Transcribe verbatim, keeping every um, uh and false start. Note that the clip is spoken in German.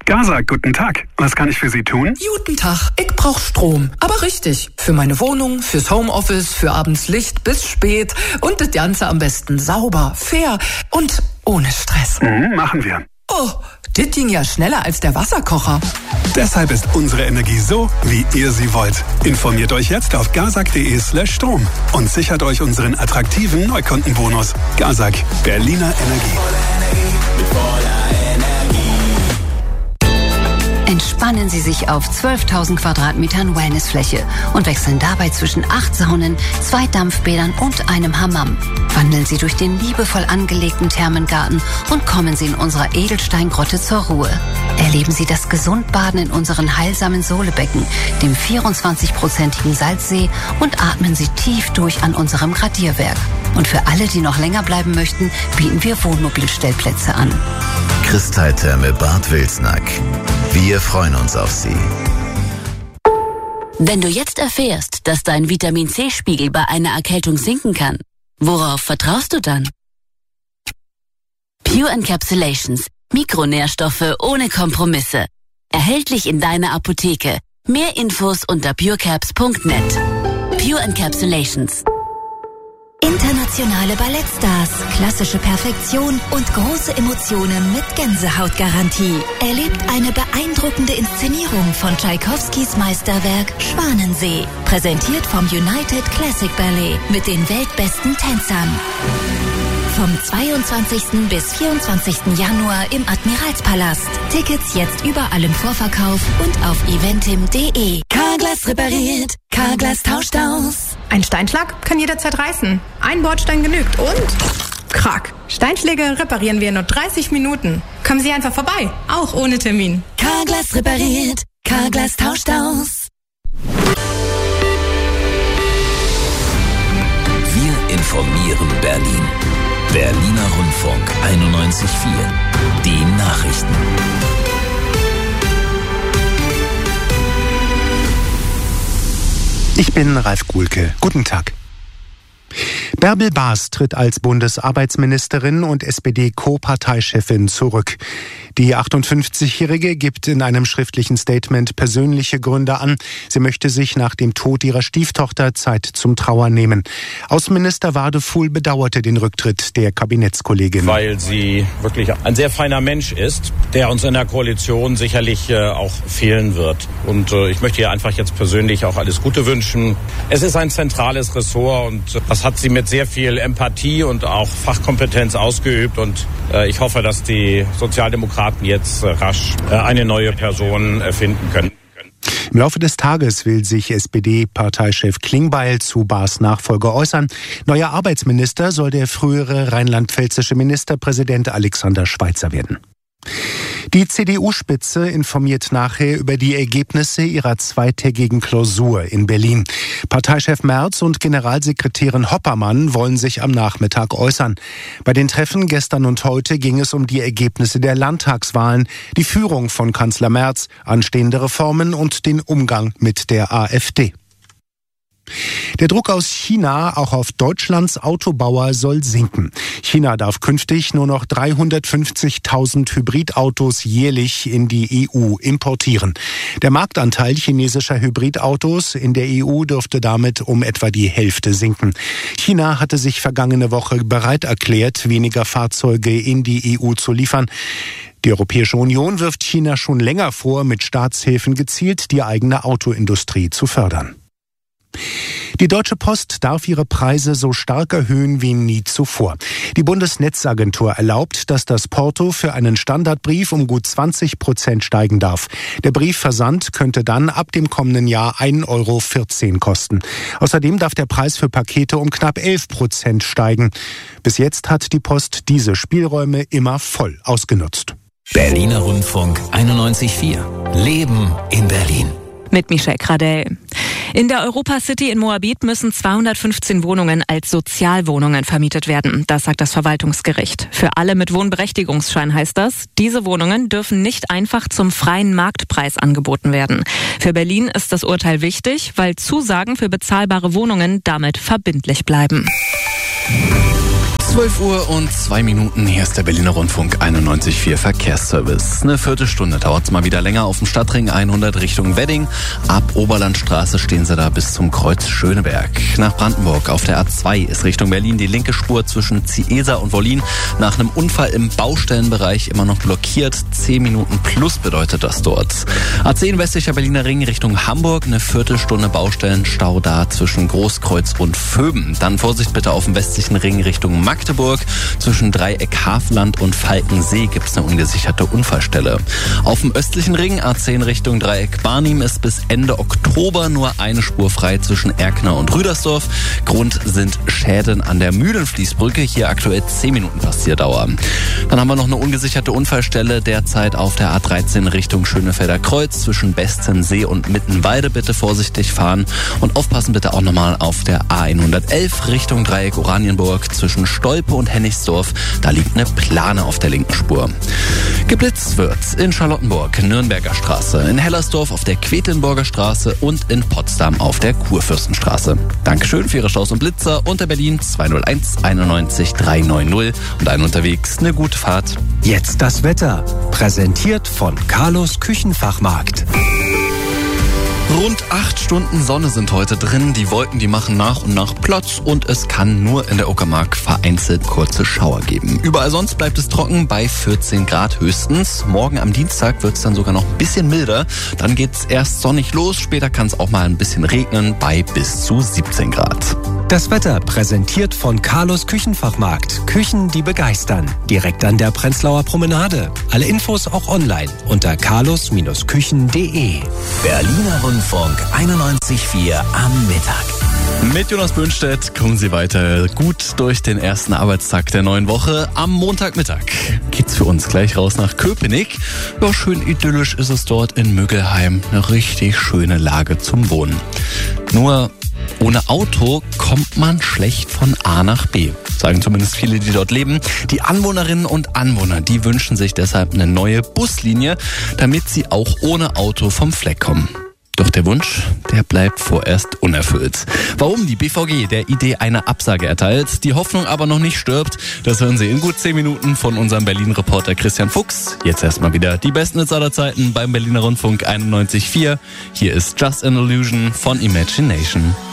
Gaza, guten Tag. Was kann ich für Sie tun? Guten Tag, ich brauch Strom. Aber richtig. Für meine Wohnung, fürs Homeoffice, für abends Licht bis spät. Und das Ganze am besten sauber, fair und ohne Stress. Mhm, machen wir. Oh, das ging ja schneller als der Wasserkocher. Deshalb ist unsere Energie so, wie ihr sie wollt. Informiert euch jetzt auf gazak.de slash Strom und sichert euch unseren attraktiven Neukundenbonus. Gazak, Berliner Energie. Entspannen Sie sich auf zwölftausend Quadratmetern Wellnessfläche und wechseln dabei zwischen acht Saunen, zwei Dampfbädern und einem Hammam. Wandeln Sie durch den liebevoll angelegten Thermengarten und kommen Sie in unserer Edelsteingrotte zur Ruhe. Erleben Sie das Gesundbaden in unseren heilsamen Sohlebecken, dem vierundzwanzig-prozentigen Salzsee und atmen Sie tief durch an unserem Gradierwerk. Und für alle, die noch länger bleiben möchten, bieten wir Wohnmobilstellplätze an. Kristalltherme Bad Wilsnack. Wir freuen uns auf Sie. Wenn du jetzt erfährst, dass dein Vitamin-C-Spiegel bei einer Erkältung sinken kann, worauf vertraust du dann? Pure Encapsulations. Mikronährstoffe ohne Kompromisse. Erhältlich in deiner Apotheke. Mehr Infos unter purecaps punkt net. Pure Encapsulations. Internationale Ballettstars, klassische Perfektion und große Emotionen mit Gänsehautgarantie. Erlebt eine beeindruckende Inszenierung von Tschaikowskis Meisterwerk Schwanensee. Präsentiert vom United Classic Ballet mit den weltbesten Tänzern. Vom zweiundzwanzigsten bis vierundzwanzigsten Januar im Admiralspalast. Tickets jetzt überall im Vorverkauf und auf eventim punkt de. Carglass repariert, Carglass tauscht aus. Ein Steinschlag kann jederzeit reißen. Ein Bordstein genügt und... Krack. Steinschläge reparieren wir in nur dreißig Minuten. Kommen Sie einfach vorbei, auch ohne Termin. Carglass repariert, Carglass tauscht aus. Wir informieren Berlin. Berliner Rundfunk einundneunzig Komma vier. Die Nachrichten. Ich bin Ralf Guhlke. Guten Tag. Bärbel Baas tritt als Bundesarbeitsministerin und S P D-Co-Parteichefin zurück. Die achtundfünfzigjährige gibt in einem schriftlichen Statement persönliche Gründe an. Sie möchte sich nach dem Tod ihrer Stieftochter Zeit zum Trauern nehmen. Außenminister Wadefuhl bedauerte den Rücktritt der Kabinettskollegin. Weil sie wirklich ein sehr feiner Mensch ist, der uns in der Koalition sicherlich äh, auch fehlen wird. Und äh, ich möchte ihr einfach jetzt persönlich auch alles Gute wünschen. Es ist ein zentrales Ressort und äh, das hat sie mit sehr viel Empathie und auch Fachkompetenz ausgeübt. Und äh, ich hoffe, dass die Sozialdemokraten jetzt rasch eine neue Person finden können. Im Laufe des Tages will sich S P D-Parteichef Klingbeil zu Baas Nachfolger äußern. Neuer Arbeitsminister soll der frühere rheinland-pfälzische Ministerpräsident Alexander Schweitzer werden. Die C D U-Spitze informiert nachher über die Ergebnisse ihrer zweitägigen Klausur in Berlin. Parteichef Merz und Generalsekretärin Hoppermann wollen sich am Nachmittag äußern. Bei den Treffen gestern und heute ging es um die Ergebnisse der Landtagswahlen, die Führung von Kanzler Merz, anstehende Reformen und den Umgang mit der AfD. Der Druck aus China, auch auf Deutschlands Autobauer, soll sinken. China darf künftig nur noch dreihundertfünfzigtausend Hybridautos jährlich in die E U importieren. Der Marktanteil chinesischer Hybridautos in der E U dürfte damit um etwa die Hälfte sinken. China hatte sich vergangene Woche bereit erklärt, weniger Fahrzeuge in die E U zu liefern. Die Europäische Union wirft China schon länger vor, mit Staatshilfen gezielt die eigene Autoindustrie zu fördern. Die Deutsche Post darf ihre Preise so stark erhöhen wie nie zuvor. Die Bundesnetzagentur erlaubt, dass das Porto für einen Standardbrief um gut zwanzig Prozent steigen darf. Der Briefversand könnte dann ab dem kommenden Jahr ein Euro vierzehn kosten. Außerdem darf der Preis für Pakete um knapp elf Prozent steigen. Bis jetzt hat die Post diese Spielräume immer voll ausgenutzt. Berliner Rundfunk einundneunzig Komma vier. Leben in Berlin. Mit Michelle Kradell. In der Europa City in Moabit müssen zweihundertfünfzehn Wohnungen als Sozialwohnungen vermietet werden. Das sagt das Verwaltungsgericht. Für alle mit Wohnberechtigungsschein heißt das, diese Wohnungen dürfen nicht einfach zum freien Marktpreis angeboten werden. Für Berlin ist das Urteil wichtig, weil Zusagen für bezahlbare Wohnungen damit verbindlich bleiben. zwölf Uhr und zwei Minuten, hier ist der Berliner Rundfunk einundneunzig Komma vier Verkehrsservice. Eine Viertelstunde dauert es mal wieder länger auf dem Stadtring hundert Richtung Wedding. Ab Oberlandstraße stehen Sie da bis zum Kreuz Schöneberg. Nach Brandenburg auf der A zwei ist Richtung Berlin die linke Spur zwischen Ziesa und Wollin nach einem Unfall im Baustellenbereich immer noch blockiert. Zehn Minuten plus bedeutet das dort. A zehn westlicher Berliner Ring Richtung Hamburg, eine Viertelstunde Baustellenstau da zwischen Großkreuz und Vöben. Dann Vorsicht bitte auf dem westlichen Ring Richtung Magdeburg. Zwischen Dreieck Hafland und Falkensee gibt es eine ungesicherte Unfallstelle. Auf dem östlichen Ring A zehn Richtung Dreieck Barnim ist bis Ende Oktober nur eine Spur frei zwischen Erkner und Rüdersdorf. Grund sind Schäden an der Mühlenfließbrücke. Hier aktuell zehn Minuten Passierdauer. Dann haben wir noch eine ungesicherte Unfallstelle derzeit auf der A dreizehn Richtung Schönefelder Kreuz zwischen Bestensee und Mittenwalde. Bitte vorsichtig fahren und aufpassen bitte auch nochmal auf der A hundertelf Richtung Dreieck Oranienburg zwischen Stolpe und Hennigsdorf. Da liegt eine Plane auf der linken Spur. Geblitzt wird's in Charlottenburg, Nürnberger Straße, in Hellersdorf auf der Quedlinburger Straße und in Potsdam auf der Kurfürstenstraße. Dankeschön für Ihre Staus und Blitzer unter Berlin zwei null eins einundneunzig dreihundertneunzig und ein unterwegs eine gute Fahrt. Jetzt das Wetter, präsentiert von Carlos Küchenfachmarkt. Rund acht Stunden Sonne sind heute drin. Die Wolken, die machen nach und nach Platz und es kann nur in der Uckermark vereinzelt kurze Schauer geben. Überall sonst bleibt es trocken bei vierzehn Grad höchstens. Morgen am Dienstag wird es dann sogar noch ein bisschen milder. Dann geht's erst sonnig los, später kann es auch mal ein bisschen regnen bei bis zu siebzehn Grad. Das Wetter präsentiert von Carlos Küchenfachmarkt. Küchen, die begeistern. Direkt an der Prenzlauer Promenade. Alle Infos auch online unter carlos Küchen punkt de. Berliner Rundfunk einundneunzig Komma vier am Mittag. Mit Jonas Böhnstedt kommen Sie weiter gut durch den ersten Arbeitstag der neuen Woche. Am Montagmittag geht's für uns gleich raus nach Köpenick. Ja, schön idyllisch ist es dort in Müggelheim. Eine richtig schöne Lage zum Wohnen. Nur ohne Auto kommt man schlecht von A nach B, sagen zumindest viele, die dort leben. Die Anwohnerinnen und Anwohner, die wünschen sich deshalb eine neue Buslinie, damit sie auch ohne Auto vom Fleck kommen. Doch der Wunsch, der bleibt vorerst unerfüllt. Warum die B V G der Idee eine Absage erteilt, die Hoffnung aber noch nicht stirbt, das hören Sie in gut zehn Minuten von unserem Berlin-Reporter Christian Fuchs. Jetzt erstmal wieder die besten Hits aller Zeiten beim Berliner Rundfunk einundneunzig Komma vier. Hier ist Just an Illusion von Imagination.